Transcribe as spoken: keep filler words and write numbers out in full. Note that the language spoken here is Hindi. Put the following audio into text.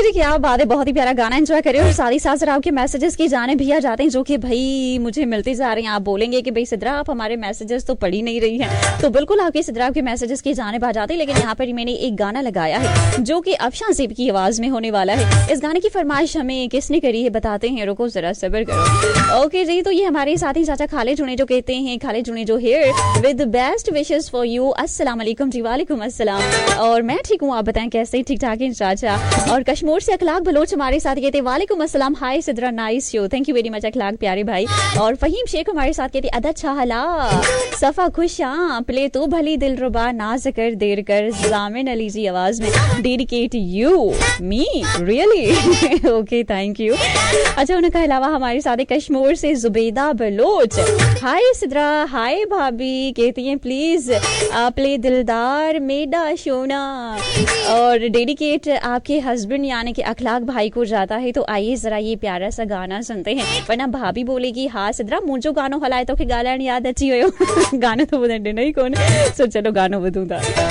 जी क्या बात है, बहुत ही प्यारा गाना एंजॉय करें और साथ ही साथ जरा आपके मैसेजेस की जाने भी आ जाते हैं जो कि भाई मुझे मिलते जा रहे हैं। आप बोलेंगे कि भाई सिद्रा आप हमारे मैसेजेस तो पढ़ी नहीं रही हैं, तो बिल्कुल आपके सिद्रा आपके मैसेजेस की जाने आ जाते हैं। लेकिन यहाँ पर मैंने एक गाना लगाया है जो कि अफशान ज़ेब की आवाज में होने वाला है। इस गाने की फरमाइश हमें किसने करी है बताते हैं, रुको जरा सब्र करो। ओके जी, तो ये हमारे साथी चाचा खाले जुने जो कहते हैं, खाले जुने जो here with best wishes for you. अस्सलाम वालेकुम जी। वालेकुम अस्सलाम। और मैं ठीक हूँ, आप बताएं कैसे? ठीक ठाक है चाचा। और कश्मीर से अखलाक बलोच हमारे साथ कहते हैं वालेकुम अस्सलाम, हाय Sidra nice show, thank you very much अखलाक प्यारे भाई। और फहीम शेख हमारे साथ कहते अदा छाला सफा खुशा प्ले तो भली दिल रुबा नाज कर देर कर जामिन अली जी आवाज में dedicate you me really okay thank you. अच्छा, उनके अलावा हमारे साथ कश्मीर से जुबैदा बलोच, हाय सिद्रा हाय भाभी, कहती हैं प्लीज प्ले दिलदार मेरा शोना और डेडिकेट आपके हस्बैंड यानी कि अखलाक भाई को जाता है। तो आइए जरा ये प्यारा सा गाना सुनते हैं, वरना भाभी बोलेगी हाँ सिद्रा मुझो गानो हलाए तो कि गालन याद अच्छी हो गाना तो बदंडे नहीं कौन। सो चलो गानो बदूंगा।